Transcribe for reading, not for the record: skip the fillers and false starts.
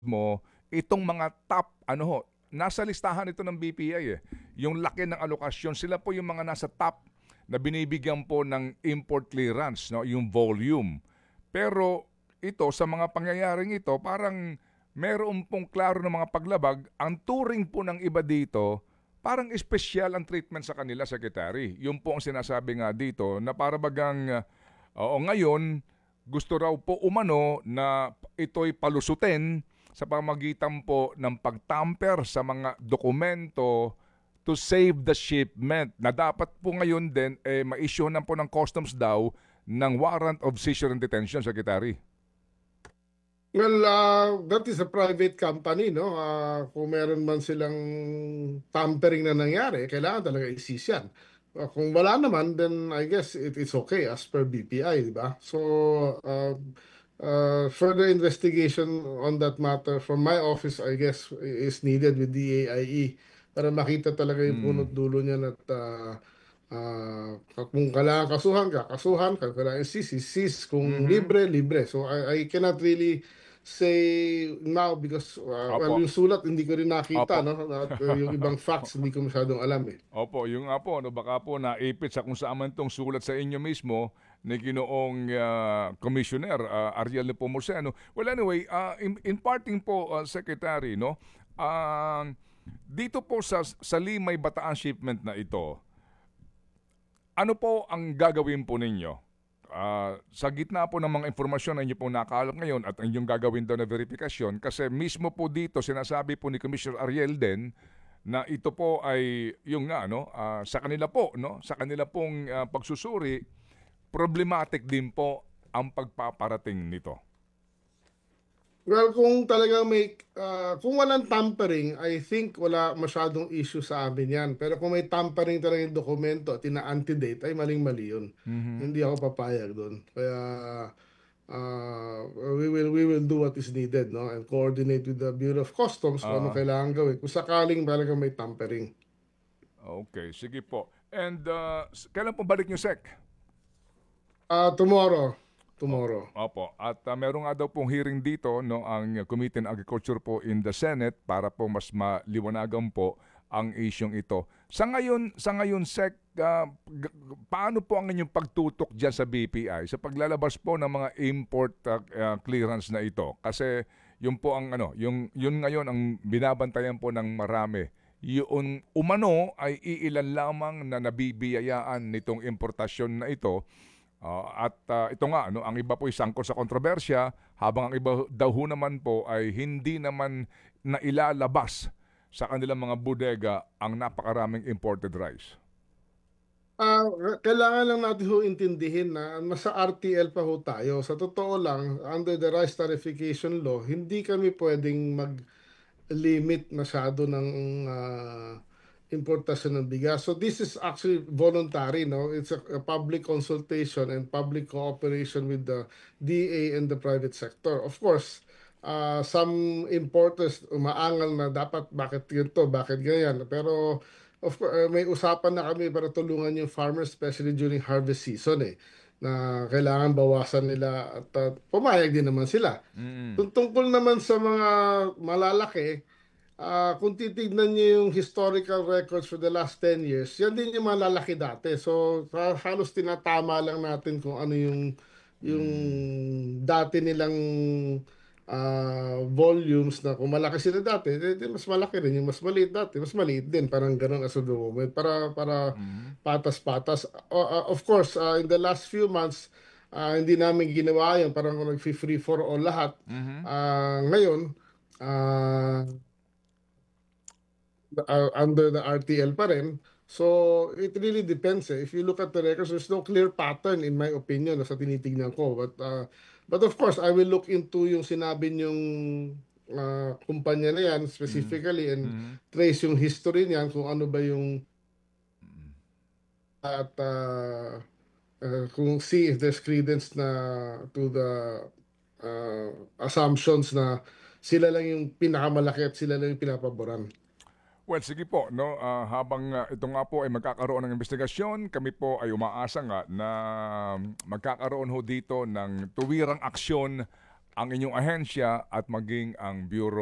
mo itong mga top nasa listahan ito ng BPI eh. Yung laki ng alokasyon, sila po yung mga nasa top na binibigyan po ng import clearance, no, yung volume. Pero ito sa mga pangyayaring ito, parang meron pong klaro ng mga paglabag. Ang turing po ng iba dito, parang espesyal ang treatment sa kanila, Secretary. Yung po ang sinasabi nga dito na para bagang ngayon gusto raw po umano na ito'y palusutin sa pamagitan po ng pagtamper sa mga dokumento to save the shipment na dapat po ngayon din ma-issue na po ng customs daw ng warrant of seizure and detention, Secretary. Well, that is a private company, no? Kung meron man silang tampering na nangyari, kailangan talaga i-seize yan. Kung wala naman, then I guess it is okay as per BPI, di ba? So, further investigation on that matter from my office, I guess, is needed with DAIE para makita talaga yung punot dulo niya at kung kailangan kasuhan, kasuhan, kung kailangan sis, kung libre, libre. So I cannot really say now because well, Opo. yung sulat hindi ko rin nakita, Opo. no? At yung ibang facts hindi ko masyadong alam eh. Opo, yung nga po, baka po naipit sa kung saan man itong sulat sa inyo mismo ni Ginoong Commissioner Ariel Nepomuceno. Well, anyway, in parting po, Secretary, no, dito po sa Limay Bataan shipment na ito, ano po ang gagawin po ninyo? Sa gitna po ng mga informasyon na inyo po nakaalap ngayon at inyong gagawin daw na verifikasyon, kasi mismo po dito sinasabi po ni Commissioner Ariel din na ito po ay yung sa kanila po, no, sa kanila pong pagsusuri, problematic din po ang pagpaparating nito. Well, kung talagang kung walang tampering, I think wala masyadong issue sa amin yan. Pero kung may tampering talaga yung dokumento at ina-antedate, ay maling-mali yun. Hindi ako papayag doon. Kaya we will do what is needed, no? And coordinate with the Bureau of Customs kung ano kailangan gawin. Kung sakaling talagang may tampering. Okay, sige po. And kailan po balik nyo, Sec? Tomorrow. Tomorrow. Opo. At meron nga daw pong hearing dito no ang Committee on Agriculture po in the Senate para po mas maliwanagan po ang isyong ito. Sa ngayon Sec, paano po ang inyong pagtutok diyan sa BPI sa paglalabas po ng mga import clearance na ito? Kasi yun po ang yun ngayon ang binabantayan po ng marami. Yung umano ay iilan lamang na nabibiyayaan nitong importasyon na ito. Ito nga, ang iba po ay sangkot sa kontrobersya, habang ang iba daw naman po ay hindi naman nailalabas sa kanilang mga bodega ang napakaraming imported rice. Kailangan lang natin intindihin na nasa RTL pa ho tayo. Sa totoo lang, under the Rice Tarification Law, hindi kami pwedeng mag-limit masyado ng importasyon ng bigas. So this is actually voluntary, no? It's a public consultation and public cooperation with the DA and the private sector. Of course, some importers umaangal na dapat bakit ganito, bakit ganyan. Pero of course, may usapan na kami para tulungan yung farmers especially during harvest season na kailangan bawasan nila at pumayag din naman sila. Tungkol naman sa mga malalaki, kung titignan niyo yung historical records for the last 10 years, yan din yung malalaki dati. So, halos tinatama lang natin kung ano yung dati nilang volumes na kung malaki sila dati, mas malaki rin. Yung mas maliit dati, mas maliit din. Parang ganun as of the moment. Para patas-patas. Of course, in the last few months, hindi namin ginawa yun. Parang nag-free for all lahat. Ngayon, under the RTL pa rin. So, it really depends. If you look at the records, there's no clear pattern in my opinion sa tinitignan ko. But of course, I will look into yung sinabi niyong kumpanya na yan specifically and trace yung history niyan kung ano ba yung at kung see if there's credence na to the assumptions na sila lang yung pinakamalaki at sila lang yung pinapaboran. Well, sige po, no, habang ito nga po ay magkakaroon ng investigasyon, kami po ay umaasa nga na magkakaroon ho dito ng tuwirang aksyon ang inyong ahensya at maging ang Bureau